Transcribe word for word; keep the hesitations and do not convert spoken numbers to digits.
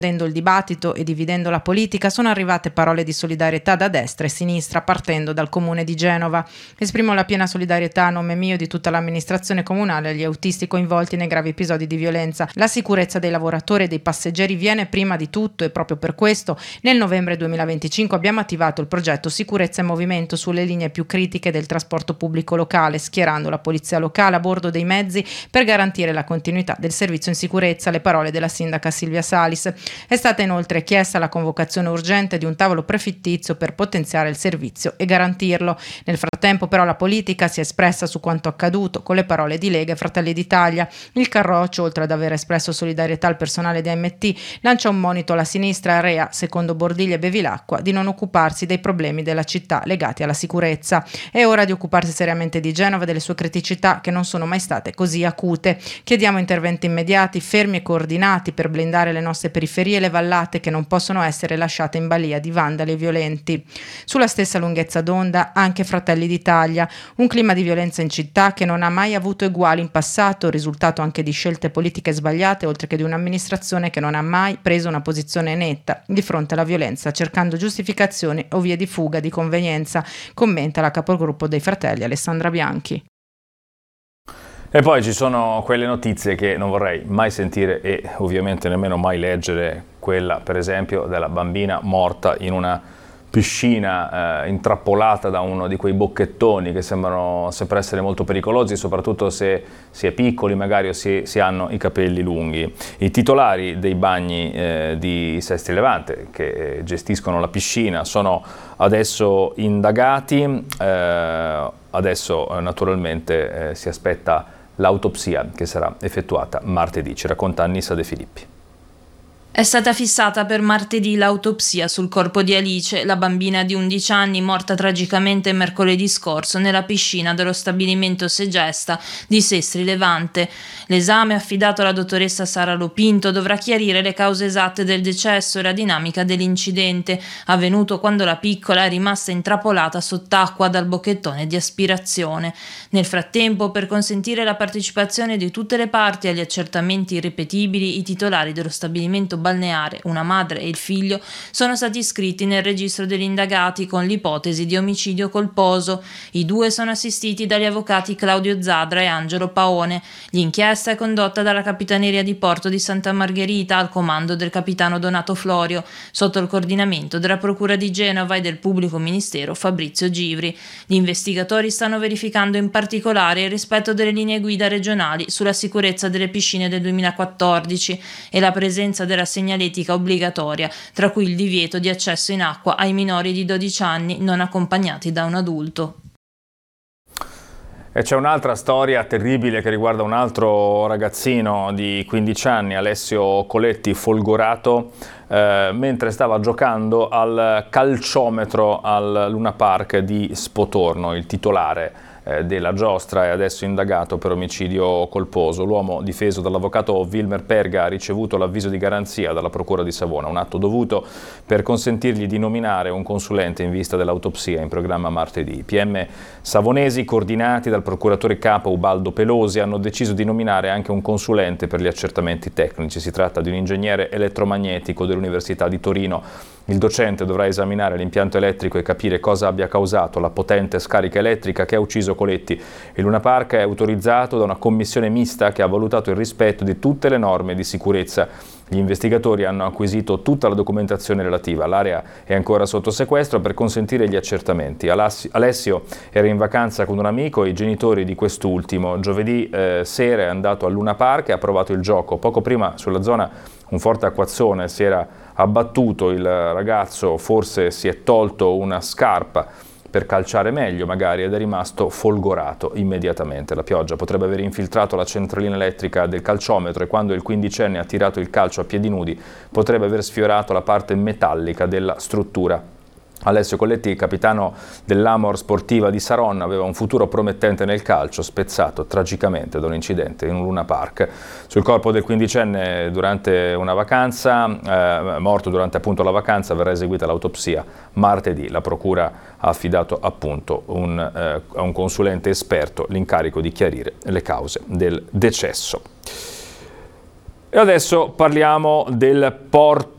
Dendo il dibattito e dividendo la politica, sono arrivate parole di solidarietà da destra e sinistra, partendo dal comune di Genova. Esprimo la piena solidarietà a nome mio e di tutta l'amministrazione comunale agli autisti coinvolti nei gravi episodi di violenza. La sicurezza dei lavoratori e dei passeggeri viene prima di tutto, e proprio per questo nel novembre duemilaventicinque abbiamo attivato il progetto Sicurezza in Movimento sulle linee più critiche del trasporto pubblico locale, schierando la polizia locale a bordo dei mezzi per garantire la continuità del servizio in sicurezza. Le parole della sindaca Silvia Salis. È stata inoltre chiesta la convocazione urgente di un tavolo prefittizio per potenziare il servizio e garantirlo. Nel frattempo però la politica si è espressa su quanto accaduto con le parole di Lega e Fratelli d'Italia. Il Carroccio, oltre ad aver espresso solidarietà al personale di A M T, lancia un monito alla sinistra e Rea, secondo Bordiglia e Bevilacqua, di non occuparsi dei problemi della città legati alla sicurezza. È ora di occuparsi seriamente di Genova e delle sue criticità, che non sono mai state così acute. Chiediamo interventi immediati, fermi e coordinati per blindare le nostre periferie e le vallate, che non possono essere lasciate in balia di vandali violenti. Sulla stessa lunghezza d'onda anche Fratelli d'Italia, un clima di violenza in città che non ha mai avuto eguali in passato, risultato anche di scelte politiche sbagliate, oltre che di un'amministrazione che non ha mai preso una posizione netta di fronte alla violenza, cercando giustificazioni o vie di fuga di convenienza, commenta la capogruppo dei Fratelli Alessandra Bianchi. E poi ci sono quelle notizie che non vorrei mai sentire e ovviamente nemmeno mai leggere, quella per esempio della bambina morta in una piscina eh, intrappolata da uno di quei bocchettoni che sembrano sempre essere molto pericolosi, soprattutto se si è piccoli magari o si, si hanno i capelli lunghi. I titolari dei bagni eh, di Sestri Levante, che eh, gestiscono la piscina, sono adesso indagati, eh, adesso eh, naturalmente eh, si aspetta l'autopsia che sarà effettuata martedì. Ci racconta Annissa De Filippi. È stata fissata per martedì l'autopsia sul corpo di Alice, la bambina di undici anni morta tragicamente mercoledì scorso nella piscina dello stabilimento Segesta di Sestri Levante. L'esame, affidato alla dottoressa Sara Lopinto, dovrà chiarire le cause esatte del decesso e la dinamica dell'incidente, avvenuto quando la piccola è rimasta intrappolata sott'acqua dal bocchettone di aspirazione. Nel frattempo, per consentire la partecipazione di tutte le parti agli accertamenti irripetibili, i titolari dello stabilimento balneare, una madre e il figlio, sono stati iscritti nel registro degli indagati con l'ipotesi di omicidio colposo. I due sono assistiti dagli avvocati Claudio Zadra e Angelo Paone. L'inchiesta è condotta dalla Capitaneria di Porto di Santa Margherita al comando del capitano Donato Florio, sotto il coordinamento della Procura di Genova e del pubblico ministero Fabrizio Givri. Gli investigatori stanno verificando in particolare il rispetto delle linee guida regionali sulla sicurezza delle piscine del duemilaquattordici e la presenza della segnaletica obbligatoria, tra cui il divieto di accesso in acqua ai minori di dodici anni non accompagnati da un adulto. E c'è un'altra storia terribile che riguarda un altro ragazzino di quindici anni, Alessio Coletti, folgorato eh, mentre stava giocando al calciometro al Luna Park di Spotorno. Il titolare eh, della giostra è adesso indagato per omicidio colposo. L'uomo, difeso dall'avvocato Wilmer Perga, ha ricevuto l'avviso di garanzia dalla Procura di Savona, un atto dovuto per consentirgli di nominare un consulente in vista dell'autopsia in programma martedì. I P M savonesi, coordinati dal procuratore capo Ubaldo Pelosi, hanno deciso di nominare anche un consulente per gli accertamenti tecnici. Si tratta di un ingegnere elettromagnetico dell'Università di Torino. Il docente dovrà esaminare l'impianto elettrico e capire cosa abbia causato la potente scarica elettrica che ha ucciso Coletti. Il Luna Park è autorizzato da una commissione mista che ha valutato il rispetto di tutte le norme di sicurezza. Gli investigatori hanno acquisito tutta la documentazione relativa. L'area è ancora sotto sequestro per consentire gli accertamenti. Alessio era in vacanza con un amico e i genitori di quest'ultimo. Giovedì eh, sera è andato al Luna Park e ha provato il gioco. Poco prima, sulla zona, un forte acquazzone si era abbattuto. Il ragazzo forse si è tolto una scarpa per calciare meglio magari ed è rimasto folgorato immediatamente. La pioggia potrebbe aver infiltrato la centralina elettrica del calciometro e quando il quindicenne ha tirato il calcio a piedi nudi potrebbe aver sfiorato la parte metallica della struttura. Alessio Coletti, capitano dell'Amor Sportiva di Saronno, aveva un futuro promettente nel calcio, spezzato tragicamente da un incidente in un Luna Park. Sul corpo del quindicenne durante una vacanza, eh, morto durante appunto la vacanza, verrà eseguita l'autopsia martedì. La procura ha affidato appunto un, eh, a un consulente esperto l'incarico di chiarire le cause del decesso. E adesso parliamo del porto